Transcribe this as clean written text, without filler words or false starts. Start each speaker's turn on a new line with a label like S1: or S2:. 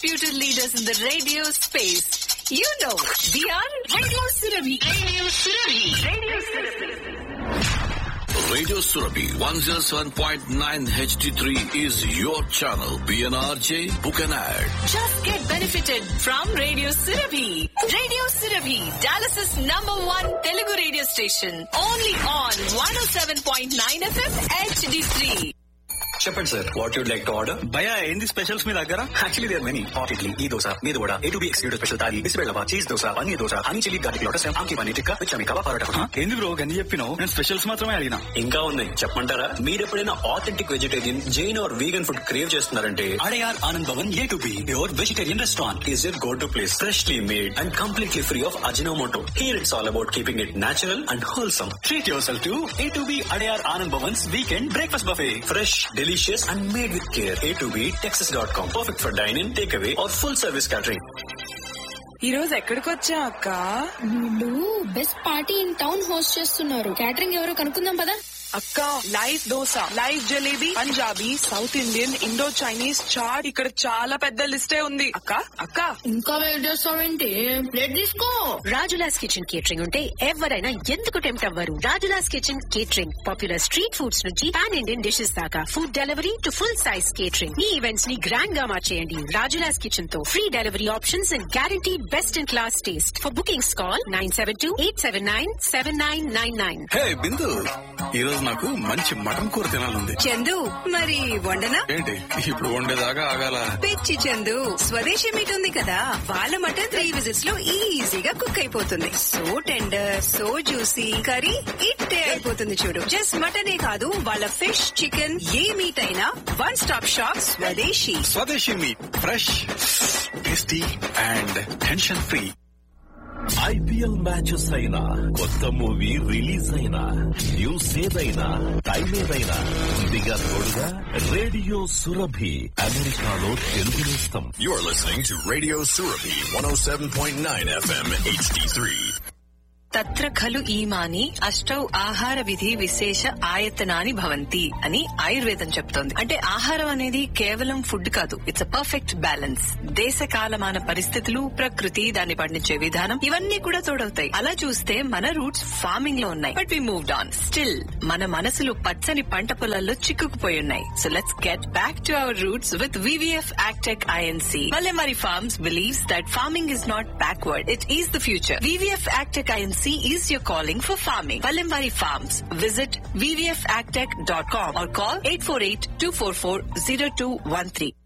S1: undisputed leaders in the radio space. You know, we are Radio Surabhi. Radio Surabhi. Radio Surabhi.
S2: Radio Surabhi 107.9 HD3 is your channel. PNRJ, book an ad.
S1: Just get benefited from Radio Surabhi. Radio Surabhi, Dallas's #1 Telugu radio station. Only on 107.9 FM HD3.
S3: చెప్పండి sir, what you'd like to order?
S4: భయ్యా ఏంది specials మీ దగ్గర?
S3: Actually there many. Hot idli, ఈ దోశ, మీద vada, A2B excluded special thali, బిస్బెల్లవా, cheese dosa, paneer dosa, honey chilli garlic lotus, ఆమ్కి paneer tikka, విచమి kebab parotta.
S4: ఏంది bro గన్ని చెప్పినావు? నేను specials మాత్రమే అడిగినా.
S3: ఇంకా ఉన్నాయి చెప్పంటారా? మీరు ఎప్పుడైనా authentic vegetarian, Jain are vegan food crave చేస్తున్నారంటే Adyar Anand Bhavan A2B pure vegetarian restaurant is your go to place. Freshly made and completely free of Ajinomoto. Here it's all about keeping it natural and wholesome. Treat your self to A2B Adyar Anand Bhavan's weekend breakfast buffet. Fresh, delicious and made with care. A2B Texas.com. Perfect for dine-in, takeaway or full service catering.
S5: ఈ రోజు ఎక్కడికి వచ్చా అక్క?
S6: వీళ్ళు best party in town host చేస్తున్నారు. Catering ఎవరో కనుక్కుందాం పదా.
S5: అక్క, live dosa, live jalebi, Punjabi, south Indian, Indo Chinese, chat, ఇక్కడ చాలా పెద్ద లిస్టే ఉంది. అక్క అక్క
S6: ఇంకా వెయిట్ చేస్తావేంటి? ప్లేట్ తీసుకో.
S1: రాజులాస్ కిచెన్ కేటరింగ్ ఉంటే ఎవరైనా ఎందుకు టెంప్ట్ అవ్వరు? Rajula's kitchen catering popular street foods నుంచి పాన్ ఇండియన్ డిషెస్ దాకా, food delivery to full size catering. Me events ని గ్రాండ్ గా మార్చేయండి రాజులాస్ కిచెన్ తో. Free delivery options and guarantee best in class taste. For bookings call 972-879-7999.
S4: హే బిందు, ఈ రోజు నాకు మంచి మటన్ కూర తినాలంది.
S1: చందు, మరి వండనా?
S4: ఏంటి ఇప్పుడు వండేదాకా ఆగాల?
S1: పిచ్చి చందు, స్వదేశీ మీట్ ఉంది కదా, వాళ్ళ మటన్ 3 విజిట్స్ లో ఈజీగా కుక్ అయిపోతుంది. So tender, so juicy, curry ఇట్టే అయిపోతుంది చూడు. జస్ట్ మటనే కాదు, వాళ్ళ ఫిష్, చికెన్, ఏ మీట్ అయినా వన్ స్టాప్ షాప్ స్వదేశీ.
S4: స్వదేశీ meet, fresh, tasty and tension free.
S2: IPL matches అయినా, కొత్త మూవీ రిలీజ్ అయినా, న్యూస్ ఏదైనా, టైం ఏదైనా, ముందుగా తోడుగా రేడియో సురభి, అమెరికాలో తెలుగు నేస్తం.
S7: You are listening to Radio Surabhi 107.9 FM HD3.
S1: తత్ర ఖలు ఈమాని అష్టౌ ఆహార విధి విశేష ఆయతనాని భవంతి అని ఆయుర్వేదం చెప్తోంది. అంటే ఆహారం అనేది కేవలం ఫుడ్ కాదు, ఇట్స్ అ పర్ఫెక్ట్ బ్యాలెన్స్. దేశ కాలమాన పరిస్థితులు, ప్రకృతి, దాన్ని పండించే విధానం, ఇవన్నీ కూడా తోడవుతాయి. అలా చూస్తే మన రూట్స్ ఫార్మింగ్ లో ఉన్నాయి, but we moved on. Still మన మనసులు పచ్చని పంట పొలాల్లో చిక్కుకుపోయి ఉన్నాయి. So let's get back to our roots with VVF Agtech INC. Palamari Farms believes that farming is not backward, it is the future. VVF Agtech INC is your calling for farming. Palamari Farms. Visit vvfagtech.com or call 848-244-0213.